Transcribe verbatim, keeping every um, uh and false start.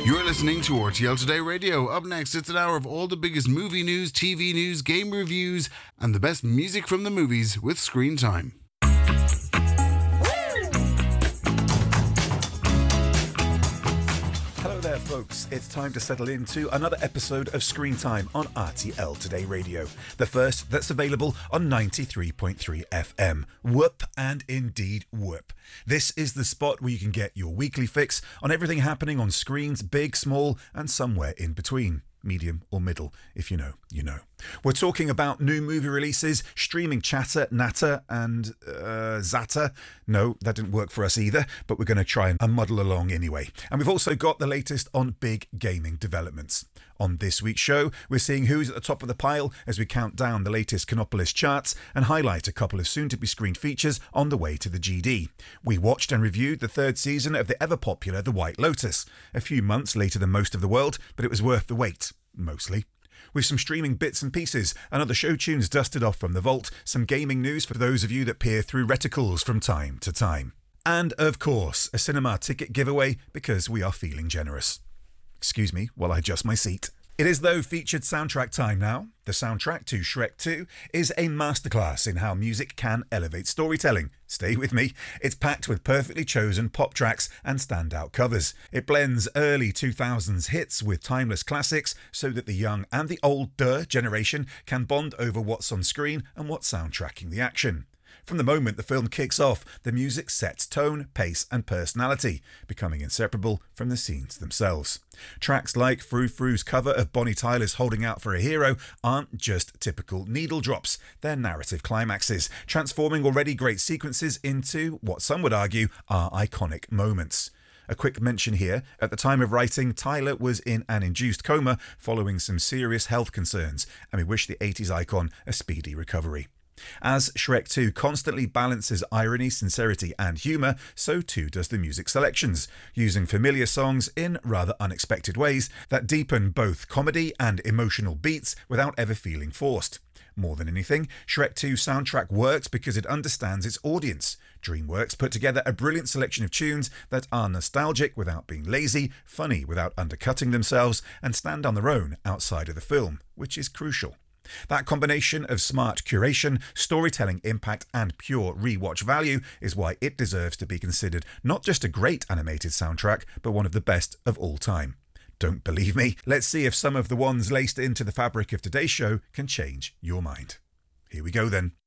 You're listening to R T L Today Radio. Up next, it's an hour of all the biggest movie news, T V news, game reviews, and the best music from the movies with Screen Time. Hello there, folks. It's time to settle into another episode of Screen Time on R T L Today Radio. The first that's available on ninety-three point three F M. Whoop and indeed whoop. This is the spot where you can get your weekly fix on everything happening on screens, big, small, and somewhere in between. Medium or middle, if you know, you know. We're talking about new movie releases, streaming chatter, natter, and uh, zatter. No, that didn't work for us either, but we're going to try and muddle along anyway. And we've also got the latest on big gaming developments. On this week's show, we're seeing who's at the top of the pile as we count down the latest Canopolis charts and highlight a couple of soon-to-be-screened features on the way to the G D. We watched and reviewed the third season of the ever-popular The White Lotus, a few months later than most of the world, but it was worth the wait. Mostly. With some streaming bits and pieces and other show tunes dusted off from the vault, some gaming news for those of you that peer through reticles from time to time. And, of course, a cinema ticket giveaway because we are feeling generous. Excuse me while I adjust my seat. It is, though, featured soundtrack time now. The soundtrack to Shrek two is a masterclass in how music can elevate storytelling. Stay with me. It's packed with perfectly chosen pop tracks and standout covers. It blends early two thousands hits with timeless classics so that the young and the older generation can bond over what's on screen and what's soundtracking the action. From the moment the film kicks off, the music sets tone, pace and personality, becoming inseparable from the scenes themselves. Tracks like Frou Frou's cover of Bonnie Tyler's Holding Out for a Hero aren't just typical needle drops, they're narrative climaxes, transforming already great sequences into what some would argue are iconic moments. A quick mention here, at the time of writing, Tyler was in an induced coma following some serious health concerns, and we wish the eighties icon a speedy recovery. As Shrek two constantly balances irony, sincerity and humour, so too does the music selections, using familiar songs in rather unexpected ways that deepen both comedy and emotional beats without ever feeling forced. More than anything, Shrek two soundtrack works because it understands its audience. DreamWorks put together a brilliant selection of tunes that are nostalgic without being lazy, funny without undercutting themselves, and stand on their own outside of the film, which is crucial. That combination of smart curation, storytelling impact and pure rewatch value is why it deserves to be considered not just a great animated soundtrack, but one of the best of all time. Don't believe me? Let's see if some of the ones laced into the fabric of today's show can change your mind. Here we go then.